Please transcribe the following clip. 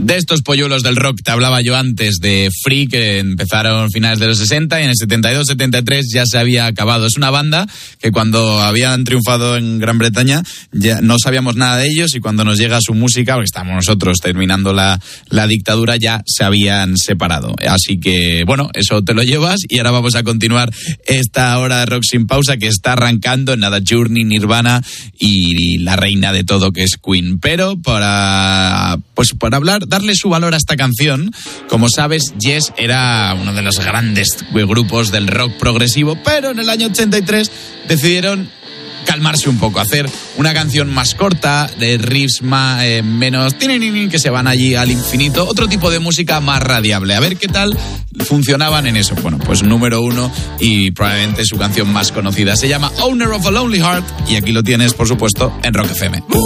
De estos polluelos del rock te hablaba yo antes de Free, que empezaron finales de los 60 y en el 72-73 ya se había acabado. Es una banda que cuando habían triunfado en Gran Bretaña ya no sabíamos nada de ellos, y cuando nos llega su música, porque estamos nosotros terminando la dictadura, ya se habían separado. Así que, bueno, eso te lo llevas, y ahora vamos a continuar esta hora de rock sin pausa que está arrancando en nada. Journey, Nirvana y la reina de todo, que es Queen. Pero para darle su valor a esta canción, como sabes, Yes era uno de los grandes grupos del rock progresivo, pero en el año 83 decidieron calmarse un poco, hacer una canción más corta, de riffs menos que se van allí al infinito, otro tipo de música más radiable. A ver qué tal funcionaban en eso. Bueno, pues número 1 y probablemente su canción más conocida. Se llama Owner of a Lonely Heart, y aquí lo tienes, por supuesto, en Rock FM.